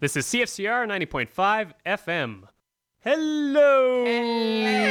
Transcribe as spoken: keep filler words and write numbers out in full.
This is C F C R ninety point five F M. Hello! Hello.